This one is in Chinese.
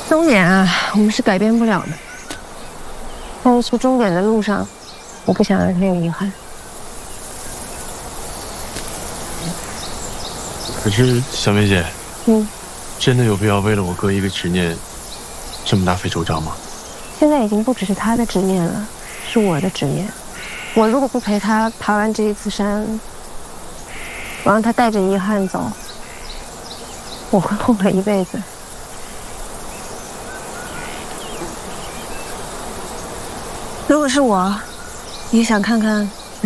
终点啊，我们是改变不了的。但是去终点的路上，我不想让他有遗憾。 可是小梅姐，真的有必要为了我哥一个执念，这么大费周章吗？ 现在已经不只是他的执念了，是我的执念。我如果不陪他爬完这一次山，我让他带着遗憾走，我会后悔一辈子。如果是我，也想看看